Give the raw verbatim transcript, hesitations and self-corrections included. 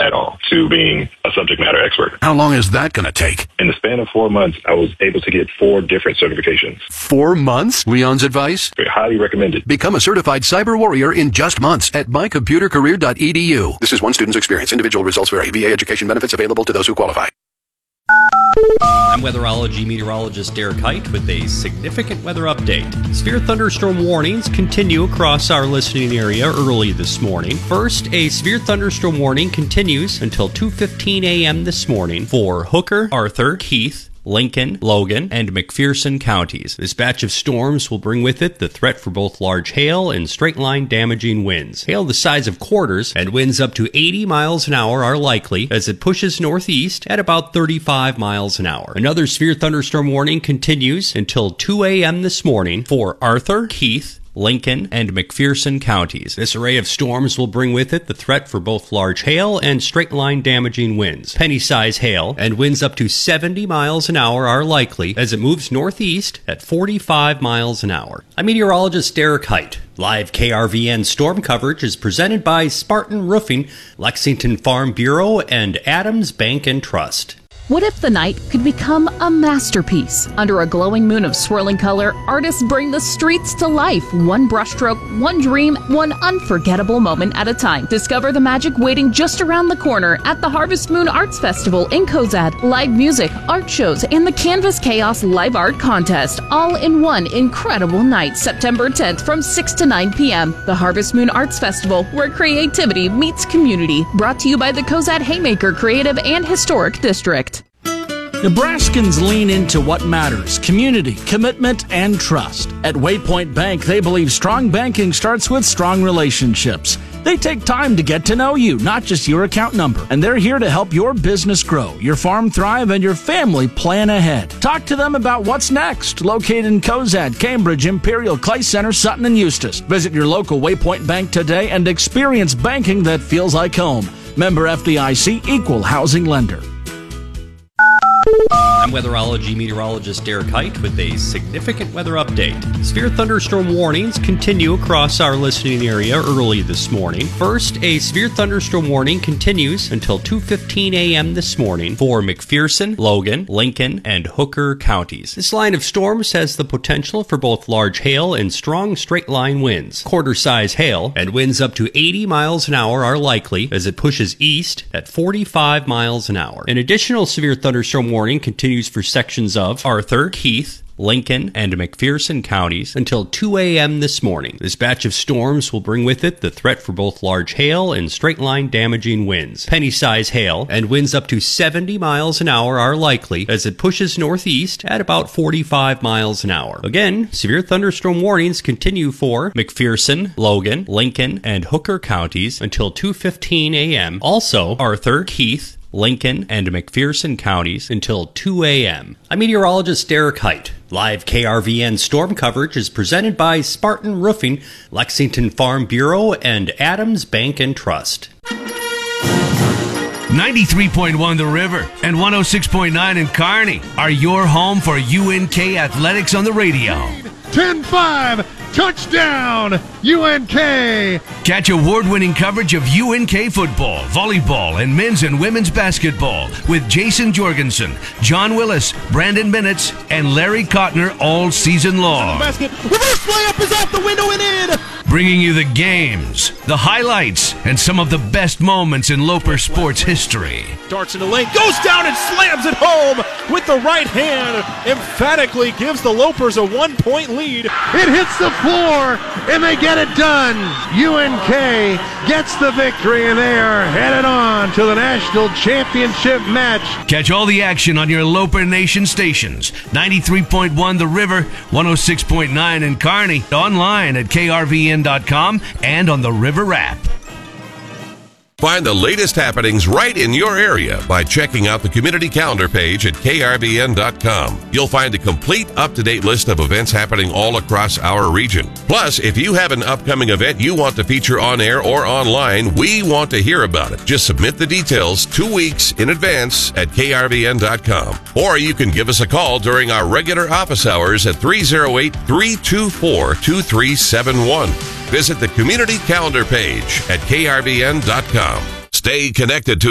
at all to being a subject matter expert. How long is that going to take? In the span of four months, I was able to get four different certifications. Four months? Leon's advice? Very highly recommended. Become a certified cyber warrior in just months at my computer career dot e d u. This is one student's experience. Individual results vary. V A education benefits available to those who qualify. I'm weatherology meteorologist Derek Height with a significant weather update. Severe thunderstorm warnings continue across our listening area early this morning. First, a severe thunderstorm warning continues until two fifteen a.m. this morning for Hooker, Arthur, Keith, Lincoln, Logan, and McPherson counties. This batch of storms will bring with it the threat for both large hail and straight-line damaging winds. Hail the size of quarters and winds up to eighty miles an hour are likely as it pushes northeast at about thirty-five miles an hour. Another severe thunderstorm warning continues until two a.m. this morning for Arthur, Keith, Lincoln, and McPherson counties. This array of storms will bring with it the threat for both large hail and straight-line damaging winds. Penny-size hail and winds up to seventy miles an hour are likely as it moves northeast at forty-five miles an hour. I'm meteorologist Derek Height. Live K R V N storm coverage is presented by Spartan Roofing, Lexington Farm Bureau, and Adams Bank and Trust. What if the night could become a masterpiece? Under a glowing moon of swirling color, artists bring the streets to life, one brushstroke, one dream, one unforgettable moment at a time. Discover the magic waiting just around the corner at the Harvest Moon Arts Festival in Cozad. Live music, art shows, and the Canvas Chaos Live Art Contest, all in one incredible night, September tenth from six to nine p.m. The Harvest Moon Arts Festival, where creativity meets community. Brought to you by the Cozad Haymaker Creative and Historic District. Nebraskans lean into what matters: community, commitment, and trust. At Waypoint Bank, they believe strong banking starts with strong relationships. They take time to get to know you, not just your account number. And they're here to help your business grow, your farm thrive, and your family plan ahead. Talk to them about what's next. Located in Cozad, Cambridge, Imperial, Clay Center, Sutton, and Eustis. Visit your local Waypoint Bank today and experience banking that feels like home. Member F D I C, Equal Housing Lender. I'm weatherology meteorologist Derek Height with a significant weather update. Severe thunderstorm warnings continue across our listening area early this morning. First, a severe thunderstorm warning continues until two fifteen a.m. this morning for McPherson, Logan, Lincoln, and Hooker counties. This line of storms has the potential for both large hail and strong straight-line winds. Quarter-size hail and winds up to eighty miles an hour are likely as it pushes east at forty-five miles an hour. An additional severe thunderstorm warning continues for sections of Arthur, Keith, Lincoln, and McPherson counties until two a.m. this morning. This batch of storms will bring with it the threat for both large hail and straight-line damaging winds. Penny-size hail and winds up to seventy miles an hour are likely as it pushes northeast at about forty-five miles an hour. Again, severe thunderstorm warnings continue for McPherson, Logan, Lincoln, and Hooker counties until two fifteen a.m. Also, Arthur, Keith, Lincoln, and McPherson counties until two a.m. I'm meteorologist Derek Height. Live K R V N storm coverage is presented by Spartan Roofing, Lexington Farm Bureau, and Adams Bank and Trust. ninety-three point one The River and one oh six point nine in Kearney are your home for U N K athletics on the radio. ten five, touchdown, U N K! Catch award-winning coverage of U N K football, volleyball, and men's and women's basketball with Jason Jorgensen, John Willis, Brandon Minutes, and Larry Cotner all season long. Basket, reverse layup is out the window and in! Bringing you the games, the highlights, and some of the best moments in Loper sports history. Darts in the lane, goes down and slams it home with the right hand. Emphatically gives the Lopers a one-point lead. It hits the floor, and they get it done. U N K gets the victory, and they are headed on to the national championship match. Catch all the action on your Loper Nation stations. ninety-three point one The River, one oh six point nine in Kearney, online at K R V N dot com and on the River app. Find the latest happenings right in your area by checking out the community calendar page at K R V N dot com. You'll find a complete, up-to-date list of events happening all across our region. Plus, if you have an upcoming event you want to feature on air or online, we want to hear about it. Just submit the details two weeks in advance at K R V N dot com. Or you can give us a call during our regular office hours at three oh eight, three two four, two three seven one. Visit the community calendar page at K R V N dot com. Stay connected to